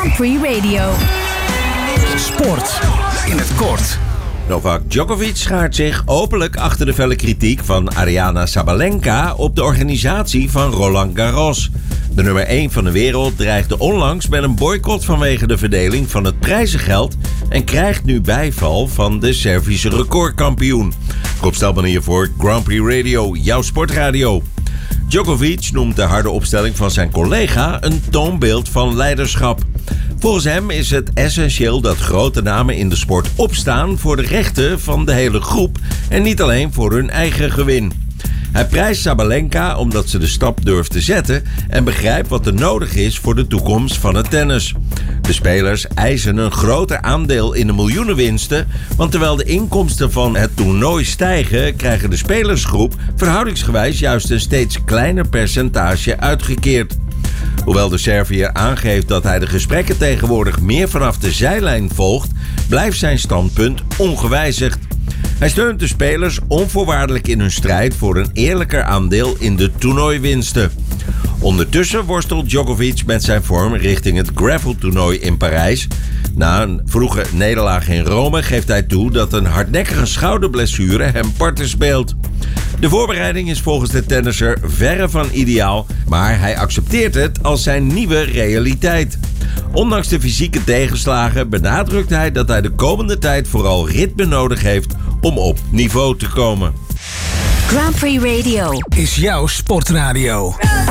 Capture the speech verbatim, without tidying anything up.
Grand Prix Radio. Sport in het kort. Novak Djokovic schaart zich openlijk achter de felle kritiek van Aryna Sabalenka op de organisatie van Roland Garros. De nummer één van de wereld dreigde onlangs met een boycott vanwege de verdeling van het prijzengeld en krijgt nu bijval van de Servische recordkampioen. Rob Stelman hier voor Grand Prix Radio, jouw sportradio. Djokovic noemt de harde opstelling van zijn collega een toonbeeld van leiderschap. Volgens hem is het essentieel dat grote namen in de sport opstaan voor de rechten van de hele groep en niet alleen voor hun eigen gewin. Hij prijst Sabalenka omdat ze de stap durft te zetten en begrijpt wat er nodig is voor de toekomst van het tennis. De spelers eisen een groter aandeel in de miljoenenwinsten, want terwijl de inkomsten van het toernooi stijgen, krijgen de spelersgroep verhoudingsgewijs juist een steeds kleiner percentage uitgekeerd. Hoewel de Serviër aangeeft dat hij de gesprekken tegenwoordig meer vanaf de zijlijn volgt, blijft zijn standpunt ongewijzigd. Hij steunt de spelers onvoorwaardelijk in hun strijd voor een eerlijker aandeel in de toernooiwinsten. Ondertussen worstelt Djokovic met zijn vorm richting het graveltoernooi in Parijs. Na een vroege nederlaag in Rome geeft hij toe dat een hardnekkige schouderblessure hem parten speelt. De voorbereiding is volgens de tennisser verre van ideaal, maar hij accepteert het als zijn nieuwe realiteit. Ondanks de fysieke tegenslagen benadrukt hij dat hij de komende tijd vooral ritme nodig heeft om op niveau te komen. Grand Prix Radio Is jouw sportradio.